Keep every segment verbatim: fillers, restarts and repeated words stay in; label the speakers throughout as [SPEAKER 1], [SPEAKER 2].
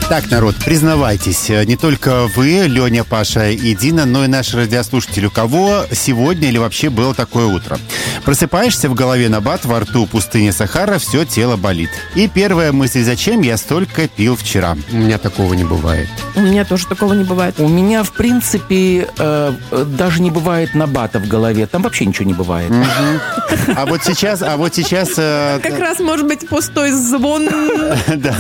[SPEAKER 1] Так, народ, признавайтесь, не только вы, Леня, Паша и Дина, но и наши радиослушатели, у кого сегодня или вообще было такое утро. Просыпаешься, в голове набат, во рту пустыня Сахара, все тело болит. И первая мысль: зачем я столько пил вчера?
[SPEAKER 2] У меня такого не бывает.
[SPEAKER 3] У меня тоже такого не бывает.
[SPEAKER 4] У меня, в принципе, э, даже не бывает набата в голове. Там вообще ничего не бывает.
[SPEAKER 1] А вот сейчас, а вот сейчас... э,
[SPEAKER 3] Как раз может быть пустой звон.
[SPEAKER 1] Да.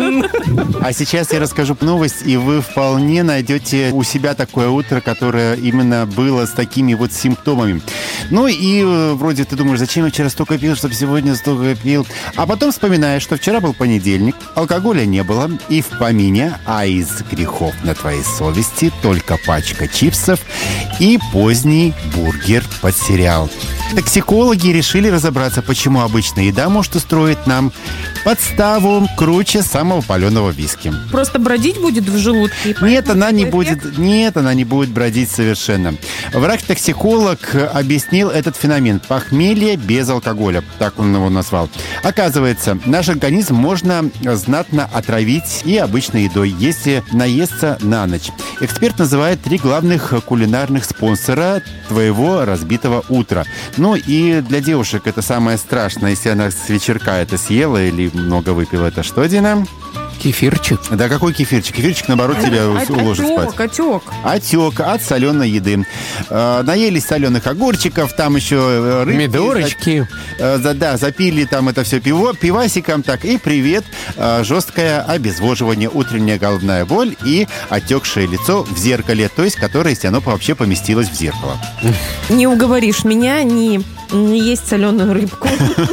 [SPEAKER 1] А сейчас я расскажу новость, и вы вполне найдете у себя такое утро, которое именно было с такими вот симптомами. Ну и э, вроде ты думаешь, зачем я вчера столько пил, чтобы сегодня столько пил. А потом вспоминаешь, что вчера был понедельник, алкоголя не было, и в помине, а из грехов на твоей совести только пачка чипсов и поздний бургер под сериал. Токсикологи решили разобраться, почему обычная еда может устроить нам подставу круче самого паленого виски.
[SPEAKER 3] Просто бродить будет в желудке.
[SPEAKER 1] Нет, она не будет, нет, она не будет бродить совершенно. Врач-токсиколог объяснил этот феномен – похмелье без алкоголя, так он его назвал. Оказывается, наш организм можно знатно отравить и обычной едой, если наесться на ночь. Эксперт называет три главных кулинарных спонсора твоего разбитого утра. Ну и для девушек это самое страшное, если она с вечерка это съела или много выпила. Это что, Дина?
[SPEAKER 2] Кефирчик?
[SPEAKER 1] Да какой кефирчик? Кефирчик, наоборот, тебя уложит спать.
[SPEAKER 3] Отек, отек.
[SPEAKER 1] Отек от соленой еды. Э, наелись соленых огурчиков, там еще рыбки.
[SPEAKER 2] Медорочки.
[SPEAKER 1] Э, да, да, запили там это все пиво, пивасиком, так, и привет. Э, жесткое обезвоживание, утренняя головная боль и отекшее лицо в зеркале, то есть которое, если оно вообще поместилось в зеркало.
[SPEAKER 3] Не уговоришь меня не, не есть соленую рыбку.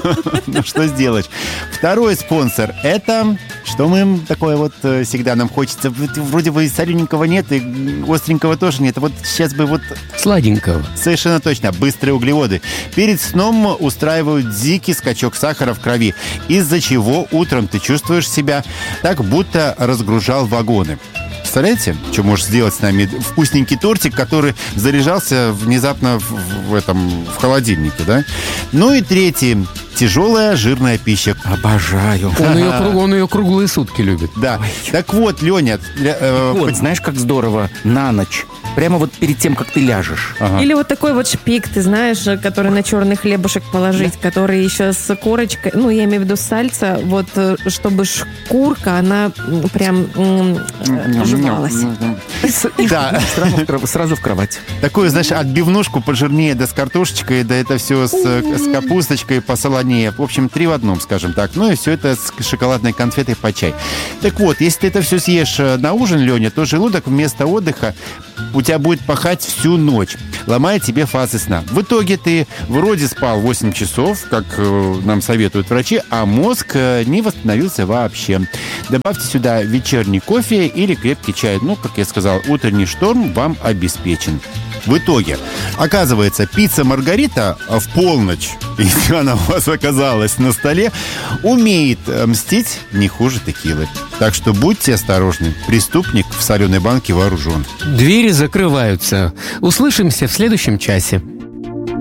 [SPEAKER 1] Ну, что сделаешь? Второй спонсор – это... Что мы такое вот э, всегда нам хочется? Вроде бы солененького нет, и остренького тоже нет. Вот сейчас бы вот...
[SPEAKER 2] Сладенького.
[SPEAKER 1] Совершенно точно. Быстрые углеводы. Перед сном устраивают дикий скачок сахара в крови, из-за чего утром ты чувствуешь себя так, будто разгружал вагоны. Представляете, что может сделать с нами вкусненький тортик, который заряжался внезапно в, в этом в холодильнике, да? Ну и третий. Тяжелая жирная пища.
[SPEAKER 4] Обожаю.
[SPEAKER 2] Он ее, он ее круглые сутки любит.
[SPEAKER 1] Да. Так вот, Леня... Э,
[SPEAKER 4] Вот, знаешь, как здорово. На ночь. Прямо вот перед тем, как ты ляжешь.
[SPEAKER 1] ага.
[SPEAKER 3] Или вот такой вот шпик, ты знаешь, который на черный хлебушек положить, который еще с корочкой, ну, я имею в виду сальца, вот, чтобы шкурка, она м, прям м, жевалась.
[SPEAKER 1] Да.
[SPEAKER 4] Сразу в, кров- сразу в кровать.
[SPEAKER 1] Такую, знаешь, отбивнушку пожирнее, да с картошечкой, да это все с, с капусточкой посолонее. В общем, три в одном, скажем так. Ну и все это с шоколадной конфетой по чай. Так вот, если ты это все съешь на ужин, Леня, то желудок вместо отдыха у тебя будет пахать всю ночь, ломая тебе фазы сна. В итоге ты вроде спал восемь часов, как э, нам советуют врачи, а мозг э, не восстановился вообще. Добавьте сюда вечерний кофе или крепкий чай. Ну, как я сказал, утренний шторм вам обеспечен. В итоге, оказывается, пицца Маргарита в полночь, если она у вас оказалась на столе, умеет мстить не хуже текилы. Так что будьте осторожны. Преступник в соленой банке вооружен.
[SPEAKER 2] Двери закрываются. Услышимся в следующем часе.